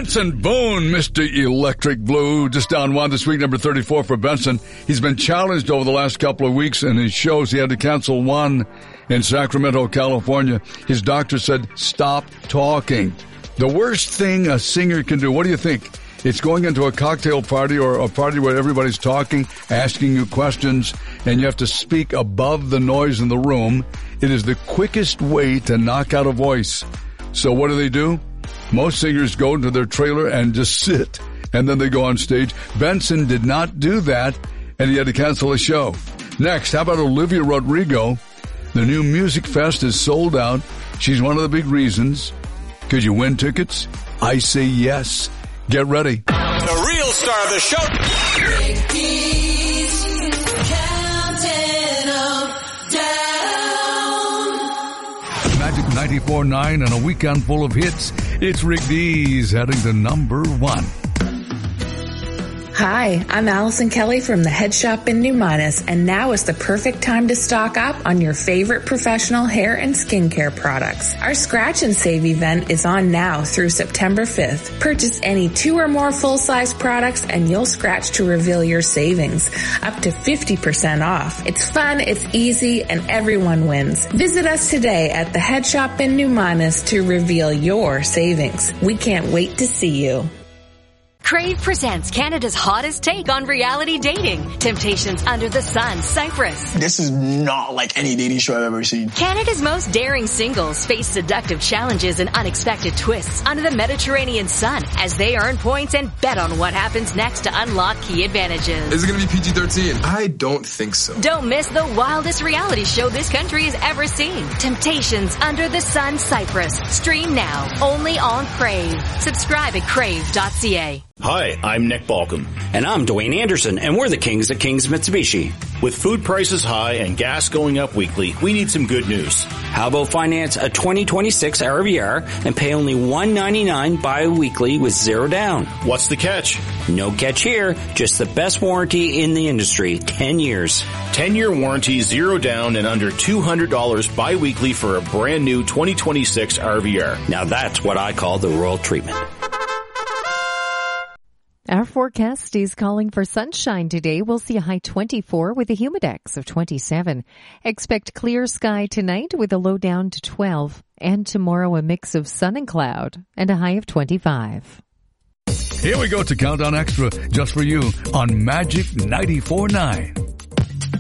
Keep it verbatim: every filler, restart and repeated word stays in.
Benson Boone, Mister Electric Blue, just down one this week, number thirty-four for Benson. He's been challenged over the last couple of weeks, and his shows he had to cancel one in Sacramento, California. His doctor said, stop talking. The worst thing a singer can do, what do you think? It's going into a cocktail party or a party where everybody's talking, asking you questions, and you have to speak above the noise in the room. It is the quickest way to knock out a voice. So what do they do? Most singers go into their trailer and just sit, and then they go on stage. Benson did not do that, and he had to cancel a show. Next, how about Olivia Rodrigo? The new Music Fest is sold out. She's one of the big reasons. Could you win tickets? I say yes. Get ready. The real star of the show. Magic ninety-four point nine and a weekend full of hits. It's Rick Dees heading to number one. Hi, I'm Allison Kelly from the Head Shop in New Minas, and now is the perfect time to stock up on your favorite professional hair and skincare products. Our Scratch and Save event is on now through September fifth. Purchase any two or more full-size products and you'll scratch to reveal your savings, up to fifty percent off. It's fun, it's easy, and everyone wins. Visit us today at the Head Shop in New Minas to reveal your savings. We can't wait to see you. Crave presents Canada's hottest take on reality dating. Temptations Under the Sun, Cyprus. This is not like any dating show I've ever seen. Canada's most daring singles face seductive challenges and unexpected twists under the Mediterranean sun as they earn points and bet on what happens next to unlock key advantages. Is it going to be P G thirteen? I don't think so. Don't miss the wildest reality show this country has ever seen. Temptations Under the Sun, Cyprus. Stream now, only on Crave. Subscribe at crave dot c a. Hi, I'm Nick Balcom. And I'm Dwayne Anderson, and we're the Kings at Kings Mitsubishi. With food prices high and gas going up weekly, we need some good news. How about finance a twenty twenty-six R V R and pay only one hundred ninety-nine dollars bi-weekly with zero down? What's the catch? No catch here, just the best warranty in the industry, ten years. ten-year warranty, zero down, and under two hundred dollars bi-weekly for a brand new twenty twenty-six R V R. Now that's what I call the royal treatment. Our forecast is calling for sunshine today. We'll see a high twenty-four with a humidex of twenty-seven. Expect clear sky tonight with a low down to twelve. And tomorrow a mix of sun and cloud and a high of twenty-five. Here we go to Countdown Extra just for you on Magic ninety-four point nine.